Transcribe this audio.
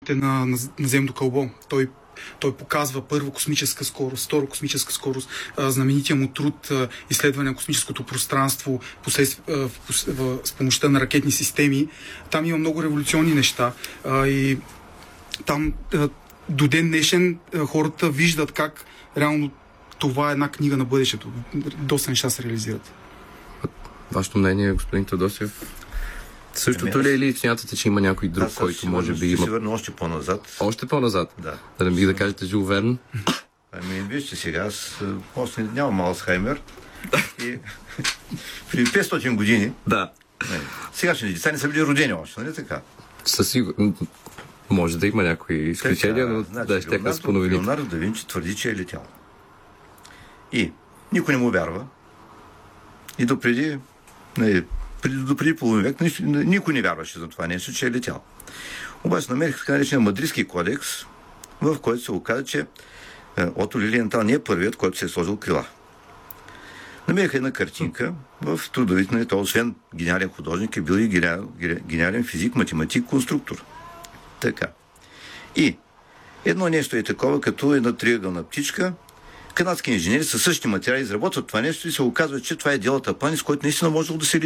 рамките на земното кълбо. Той показва първо космическа скорост, второ космическа скорост, знаменития му труд, изследване на космическото пространство с помощта на ракетни системи. Там има много революционни неща и там до ден днешен хората виждат как реално това е една книга на бъдещето. Доста неща се реализират. Вашето мнение, господин Теодосиев? Същото ли е или смятате, че има някой друг, който може би има... Ще се върна още по-назад. Още по-назад? Да. Да не бих да кажете Жул Верн? Вижте сега, аз после нямам Алцхаймер и преди 500 години сегашните деца не са били родени още, нали така? Със сигурност. Може да има някои изключения, но да ще се споновили. Леонардо да Винчи твърди, че е летял. И никой не му вярва. И допреди половин век никой не вярваше за това нещо, че е летял. Обаче намерих така наречен Мадридски кодекс, в който се оказа, че Ото Лилиентал не е първият, който се е сложил крила. Намерих една картинка в трудовите на това, освен гениален художник, е бил и гениален физик, математик, конструктор. Така. И едно нещо е такова, като една триъгълна птичка. Канадски инженери със същите материали изработват това нещо и се оказва, че това е делата Пани, с който наистина може да се